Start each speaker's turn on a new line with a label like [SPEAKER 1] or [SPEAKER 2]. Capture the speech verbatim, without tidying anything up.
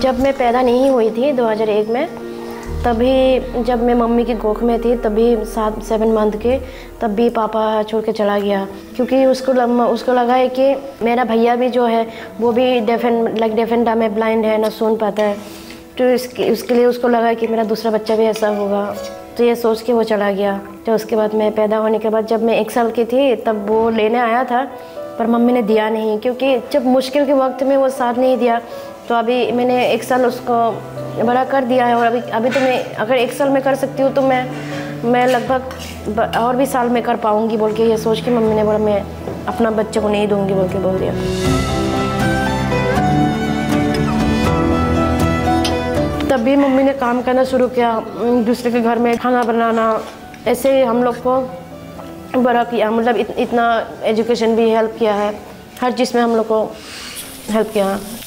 [SPEAKER 1] जब मैं पैदा नहीं हुई थी दो हज़ार एक में, तभी जब मैं मम्मी की कोख में थी तभी सात सेवन मंथ के, तब भी पापा छोड़ के चला गया। क्योंकि उसको उसको लगा है कि मेरा भैया भी जो है वो भी deaf and like deaf and डम है, ब्लाइंड है, ना सुन पाता है, तो इसके उसके लिए उसको लगा कि मेरा दूसरा बच्चा भी ऐसा होगा, तो ये सोच के वो चला गया। तो उसके बाद मैं पैदा होने के बाद जब मैं एक साल की थी तब वो लेने आया था, पर मम्मी ने दिया नहीं, क्योंकि जब मुश्किल के वक्त में वो साथ नहीं दिया। तो अभी मैंने एक साल उसको बड़ा कर दिया है, और अभी अभी तो मैं अगर एक साल में कर सकती हूँ तो मैं मैं लगभग और भी साल में कर पाऊँगी बोल के ये सोच के मम्मी ने बोला मैं अपना बच्चे को नहीं दूँगी बोल के बोल दिया। तभी मम्मी ने काम करना शुरू किया, दूसरे के घर में खाना बनाना, ऐसे ही हम लोग को बड़ा किया। मतलब इत, इतना एजुकेशन भी हेल्प किया है, हर चीज़ में हम लोग को हेल्प किया।